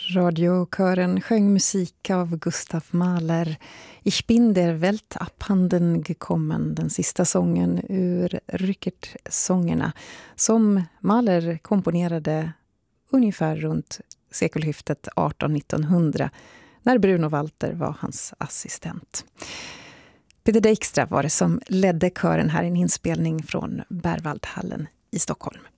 Radiokören sjöng musik av Gustav Mahler. Ich bin der Welt abhanden gekommen, den sista sången ur Rückert-sångerna som Mahler komponerade ungefär runt sekelskiftet 1800-1900 när Bruno Walter var hans assistent. Peter Dijkstra var det som ledde kören här i en inspelning från Berwaldhallen i Stockholm.